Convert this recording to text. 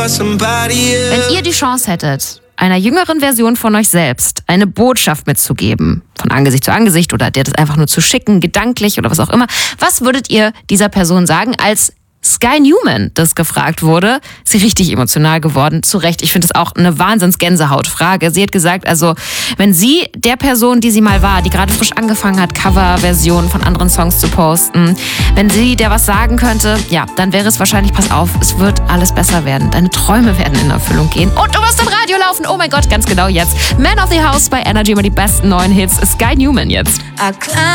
Wenn ihr die Chance hättet, einer jüngeren Version von euch selbst eine Botschaft mitzugeben, von Angesicht zu Angesicht oder dir das einfach nur zu schicken, gedanklich oder was auch immer, was würdet ihr dieser Person sagen? Als Sky Newman das gefragt wurde, ist sie richtig emotional geworden. Zu Recht, ich finde es auch eine Wahnsinns-Gänsehaut-Frage. Sie hat gesagt, also wenn sie der Person, die sie mal war, die gerade frisch angefangen hat, Coverversionen von anderen Songs zu posten, wenn sie der was sagen könnte, ja, dann wäre es wahrscheinlich, pass auf, es wird alles besser werden. Deine Träume werden in Erfüllung gehen. Und du wirst im Radio laufen. Oh mein Gott, ganz genau jetzt. Man of the House bei Energy, immer die besten neuen Hits. Sky Newman jetzt.